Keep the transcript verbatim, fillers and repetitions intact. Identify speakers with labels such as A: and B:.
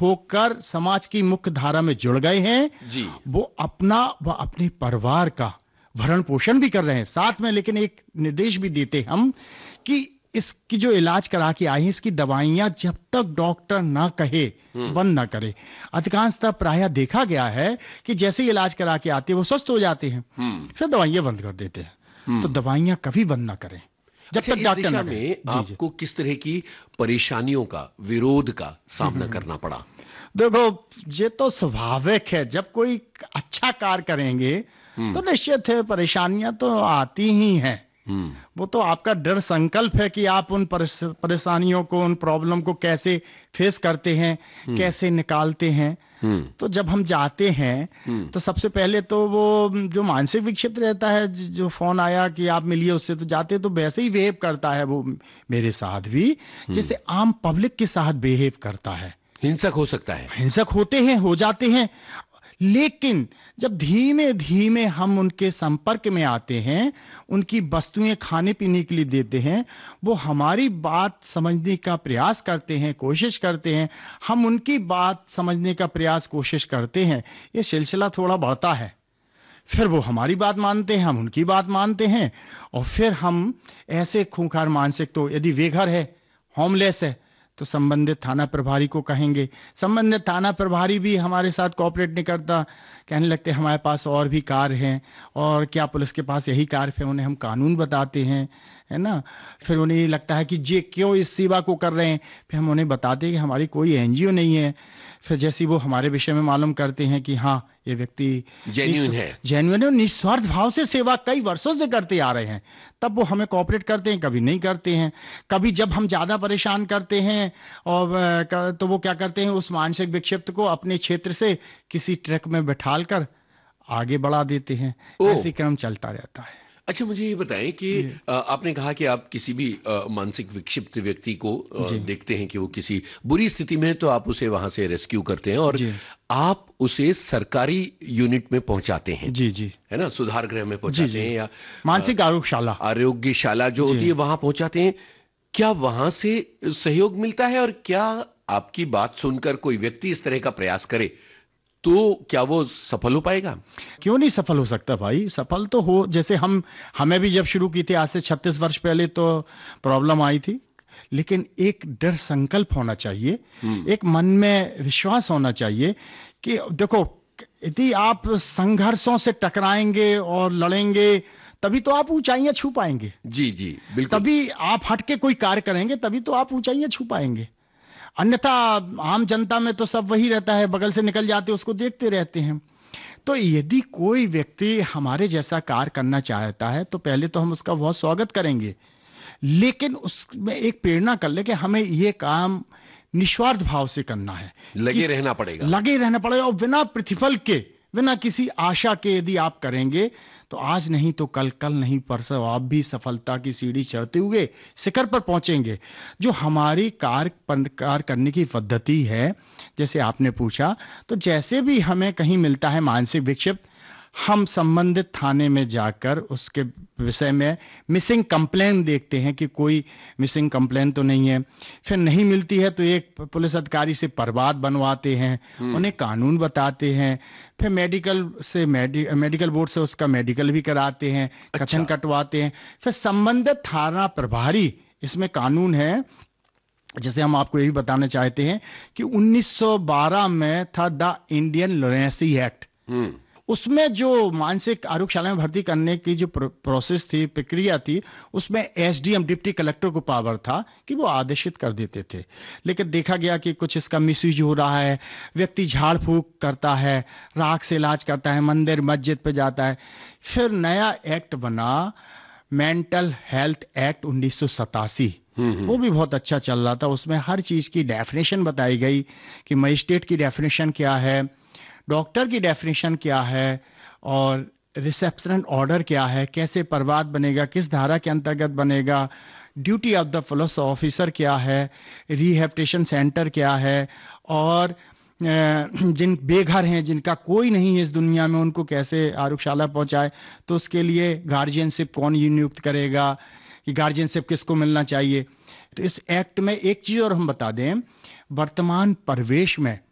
A: होकर समाज की मुख्य धारा में जुड़ गए हैं
B: जी।
A: वो अपना व अपने परिवार का भरण पोषण भी कर रहे हैं साथ में, लेकिन एक निर्देश भी देते हम कि इसकी जो इलाज करा के आई है इसकी दवाइयां जब तक डॉक्टर ना कहे बंद ना करे। अधिकांशतः प्रायः देखा गया है कि जैसे ही इलाज करा के आते हैं वो स्वस्थ हो जाते हैं, फिर दवाइयां बंद कर देते हैं। तो दवाइयां कभी बंद ना करें जब
B: अच्छा,
A: तक डॉक्टर ना
B: में
A: कहे।
B: आपको किस तरह की परेशानियों का, विरोध का सामना करना पड़ा?
A: देखो ये तो स्वाभाविक है, जब कोई अच्छा कार्य करेंगे तो निश्चित है परेशानियां तो आती ही हैं। वो तो आपका दृढ़ संकल्प है कि आप उन परेशानियों को, उन प्रॉब्लम को कैसे फेस करते हैं, कैसे निकालते हैं। तो जब हम जाते हैं तो सबसे पहले तो वो जो मानसिक विक्षिप्त रहता है, जो फोन आया कि आप मिलिए उससे, तो जाते तो वैसे ही बिहेव करता है वो मेरे साथ भी जैसे आम पब्लिक के साथ बिहेव करता है।
B: हिंसक हो सकता है,
A: हिंसक होते हैं, हो जाते हैं, लेकिन जब धीमे धीमे हम उनके संपर्क में आते हैं, उनकी वस्तुएं खाने पीने के लिए देते हैं, वो हमारी बात समझने का प्रयास करते हैं, कोशिश करते हैं, हम उनकी बात समझने का प्रयास कोशिश करते हैं, ये सिलसिला थोड़ा बढ़ता है। फिर वो हमारी बात मानते हैं, हम उनकी बात मानते हैं, और फिर हम ऐसे खूंखार मानसिक, तो यदि बेघर है, होमलेस है, तो संबंधित थाना प्रभारी को कहेंगे। संबंधित थाना प्रभारी भी हमारे साथ कोऑपरेट नहीं करता, कहने लगते हमारे पास और भी कार्य हैं, और क्या पुलिस के पास यही कार्य है? उन्हें हम कानून बताते हैं, है ना। फिर उन्हें लगता है कि जे क्यों इस सेवा को कर रहे हैं, फिर हम उन्हें बताते हैं कि हमारी कोई एनजीओ नहीं है। फिर जैसे वो हमारे विषय में मालूम करते हैं कि हाँ ये व्यक्ति
B: जेन्युइन है,
A: जेन्युइन है, निस्वार्थ भाव से सेवा कई वर्षों से करते आ रहे हैं, तब वो हमें कोऑपरेट करते हैं, कभी नहीं करते हैं। कभी जब हम ज्यादा परेशान करते हैं और तो वो क्या करते हैं, उस मानसिक विक्षिप्त को अपने क्षेत्र से किसी ट्रक में बैठाल कर आगे बढ़ा देते हैं। ऐसी क्रम चलता रहता है।
B: अच्छा, मुझे ये बताएं कि आपने कहा कि आप किसी भी मानसिक विक्षिप्त व्यक्ति को देखते हैं कि वो किसी बुरी स्थिति में है तो आप उसे वहां से रेस्क्यू करते हैं और आप उसे सरकारी यूनिट में पहुंचाते हैं।
A: जी जी,
B: है ना, सुधार गृह में पहुंचाते हैं या
A: मानसिक आरोग्यशाला
B: आरोग्यशाला जो होती है वहां पहुंचाते हैं। क्या वहां से सहयोग मिलता है, और क्या आपकी बात सुनकर कोई व्यक्ति इस तरह का प्रयास करे तो क्या वो सफल हो पाएगा?
A: क्यों नहीं सफल हो सकता भाई, सफल तो हो। जैसे हम हमें भी जब शुरू की थी आज से छत्तीस वर्ष पहले तो प्रॉब्लम आई थी, लेकिन एक दृढ़ संकल्प होना चाहिए, एक मन में विश्वास होना चाहिए कि देखो यदि आप संघर्षों से टकराएंगे और लड़ेंगे तभी तो आप ऊंचाइयां छू पाएंगे।
B: जी जी बिल्कुल।
A: तभी आप हटके कोई कार्य करेंगे तभी तो आप ऊंचाइयां छू पाएंगे। अन्यथा आम जनता में तो सब वही रहता है, बगल से निकल जाते उसको देखते रहते हैं। तो यदि कोई व्यक्ति हमारे जैसा कार्य करना चाहता है तो पहले तो हम उसका बहुत स्वागत करेंगे, लेकिन उसमें एक प्रेरणा कर ले कि हमें ये काम निस्वार्थ भाव से करना है,
B: लगे रहना पड़ेगा,
A: लगे रहना पड़ेगा और बिना प्रतिफल के, बिना किसी आशा के यदि आप करेंगे तो आज नहीं तो कल, कल नहीं परसों आप भी सफलता की सीढ़ी चढ़ते हुए शिखर पर पहुंचेंगे। जो हमारी कार्य कार्य करने की पद्धति है, जैसे आपने पूछा, तो जैसे भी हमें कहीं मिलता है मानसिक विक्षिप्त, हम संबंधित थाने में जाकर उसके विषय में मिसिंग कंप्लेन देखते हैं कि कोई मिसिंग कंप्लेन तो नहीं है। फिर नहीं मिलती है तो एक पुलिस अधिकारी से परवाद बनवाते हैं, उन्हें कानून बताते हैं, फिर मेडिकल से मेडि, मेडिकल बोर्ड से उसका मेडिकल भी कराते हैं,
B: अच्छा।
A: कथन कटवाते हैं। फिर संबंधित थाना प्रभारी, इसमें कानून है, जैसे हम आपको यही बताना चाहते हैं कि उन्नीस सौ बारह में था द इंडियन लुनेसी एक्ट, उसमें जो मानसिक आरोग्यशाला में भर्ती करने की जो प्रोसेस थी, प्रक्रिया थी, उसमें एसडीएम डिप्टी कलेक्टर को पावर था कि वो आदेशित कर देते थे। लेकिन देखा गया कि कुछ इसका मिसयूज हो रहा है, व्यक्ति झाड़ फूंक करता है, राख से इलाज करता है, मंदिर मस्जिद पे जाता है। फिर नया एक्ट बना मेंटल हेल्थ एक्ट उन्नीस सौ सतासी, वो भी बहुत अच्छा चल रहा था। उसमें हर चीज की डेफिनेशन बताई गई कि मजिस्ट्रेट की डेफिनेशन क्या है, डॉक्टर की डेफिनेशन क्या है, और रिसेप्शन ऑर्डर क्या है, कैसे परवाद बनेगा, किस धारा के अंतर्गत बनेगा, duty of the police officer क्या है, रिहेबिलिटेशन सेंटर क्या है, और जिन बेघर हैं, जिनका कोई नहीं है इस दुनिया में, उनको कैसे आरोग्यशाला पहुंचाए, तो उसके लिए गार्जियनशिप कौन नियुक्त करेगा, कि गार्जियनशिप किसको मिलना चाहिए। तो इस एक्ट में एक चीज और हम बता दें, वर्तमान परिवेश में